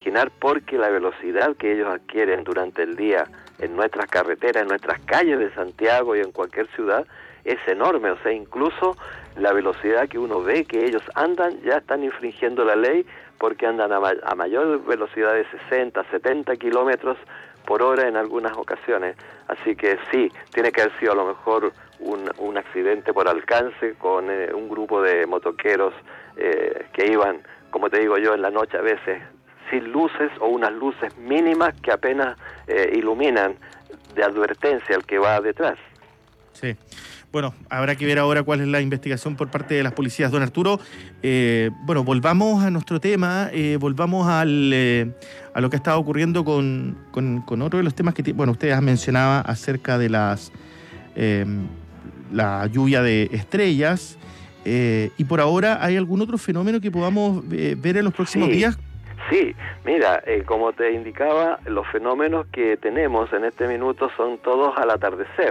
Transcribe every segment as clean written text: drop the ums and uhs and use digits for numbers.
imaginar, porque la velocidad que ellos adquieren durante el día en nuestras carreteras, en nuestras calles de Santiago y en cualquier ciudad, es enorme. O sea, incluso la velocidad que uno ve que ellos andan, ya están infringiendo la ley, porque andan a mayor velocidad de 60, 70 kilómetros por hora en algunas ocasiones. Así que sí, tiene que haber sido a lo mejor un accidente por alcance con un grupo de motoqueros que iban, como te digo yo, en la noche a veces sin luces o unas luces mínimas que apenas iluminan de advertencia al que va detrás. Sí. Bueno, habrá que ver ahora cuál es la investigación por parte de las policías. Don Arturo, bueno, volvamos a nuestro tema, volvamos a lo que ha estado ocurriendo con otro de los temas que, bueno, usted mencionaba acerca de la lluvia de estrellas, y por ahora, ¿hay algún otro fenómeno que podamos ver en los próximos días? Sí, mira, como te indicaba, los fenómenos que tenemos en este minuto son todos al atardecer.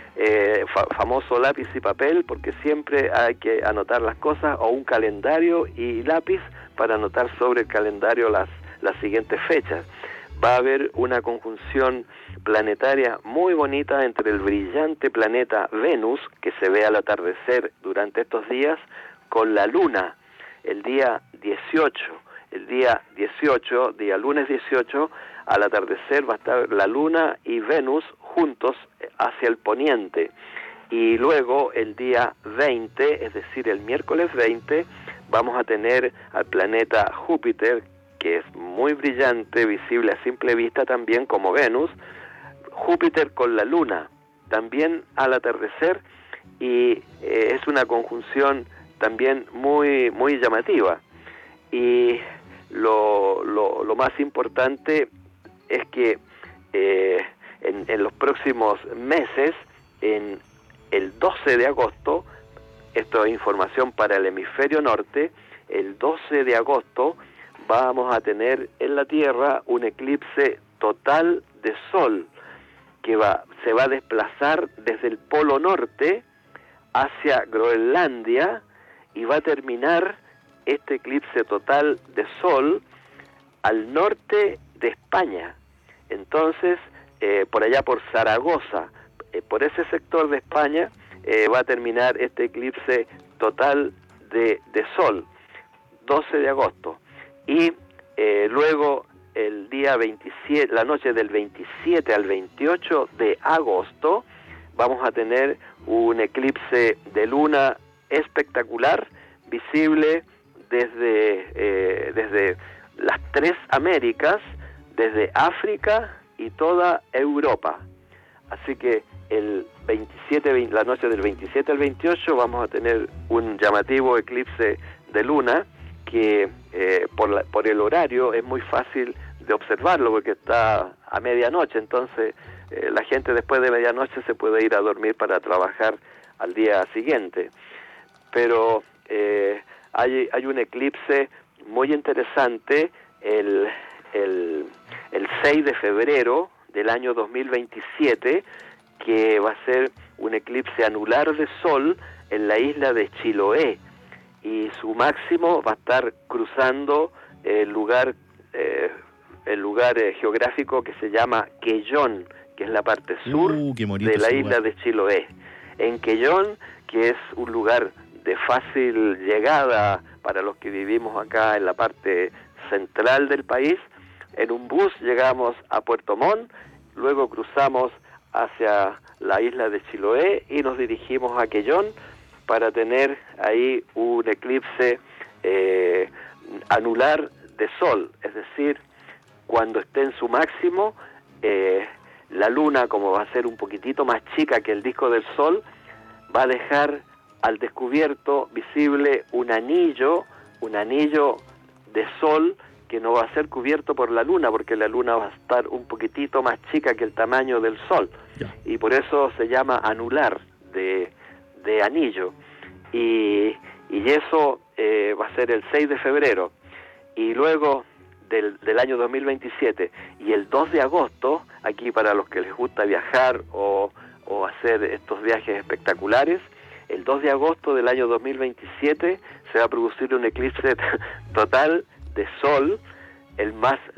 Famoso lápiz y papel, porque siempre hay que anotar las cosas, o un calendario y lápiz para anotar sobre el calendario las siguientes fechas. Va a haber una conjunción planetaria muy bonita entre el brillante planeta Venus, que se ve al atardecer durante estos días, con la Luna, el día 18. El día 18, día lunes 18, al atardecer va a estar la Luna y Venus juntos hacia el poniente. Y luego el día 20, es decir, el miércoles 20, vamos a tener al planeta Júpiter, que es muy brillante, visible a simple vista también como Venus, Júpiter con la Luna, también al atardecer, y es una conjunción también muy, muy llamativa. Y lo más importante es que en los próximos meses, en el 12 de agosto, esto es información para el hemisferio norte, el 12 de agosto vamos a tener en la Tierra un eclipse total de Sol, que se va a desplazar desde el Polo Norte hacia Groenlandia y va a terminar este eclipse total de Sol al norte de España. Entonces, por allá por Zaragoza, por ese sector de España, va a terminar este eclipse total de Sol, 12 de agosto. Y luego el día 27, la noche del 27 al 28 de agosto, vamos a tener un eclipse de luna espectacular, visible desde las tres Américas, desde África y toda Europa. Así que la noche del 27 al 28 vamos a tener un llamativo eclipse de luna que por el horario es muy fácil de observarlo porque está a medianoche. Entonces la gente después de medianoche se puede ir a dormir para trabajar al día siguiente. Pero hay un eclipse muy interesante el 6 de febrero del año 2027, que va a ser un eclipse anular de Sol en la isla de Chiloé, y su máximo va a estar cruzando el lugar geográfico que se llama Quellón, que es la parte sur de la isla de Chiloé. En Quellón, que es un lugar de fácil llegada para los que vivimos acá en la parte central del país, en un bus llegamos a Puerto Montt, luego cruzamos hacia la isla de Chiloé y nos dirigimos a Quellón para tener ahí un eclipse anular de Sol, es decir, cuando esté en su máximo, la luna, como va a ser un poquitito más chica que el disco del Sol, va a dejar al descubierto visible un anillo de Sol que no va a ser cubierto por la luna, porque la luna va a estar un poquitito más chica que el tamaño del Sol, y por eso se llama anular de anillo, y eso va a ser el 6 de febrero, y luego del año 2027, y el 2 de agosto, aquí para los que les gusta viajar o hacer estos viajes espectaculares, el 2 de agosto del año 2027 se va a producir un eclipse total de Sol, el más